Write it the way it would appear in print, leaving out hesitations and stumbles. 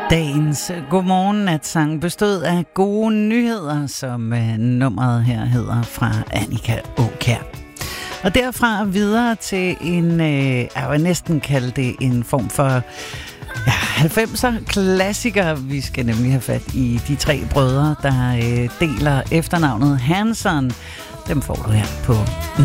Dagens godmorgen-natsang bestod af gode nyheder, som nummeret her hedder, fra Annika Aakjær. Og derfra videre til en, jeg vil næsten kalde det en form for 90'er klassiker. Vi skal nemlig have fat i de tre brødre, der deler efternavnet Hanson. Dem får du her på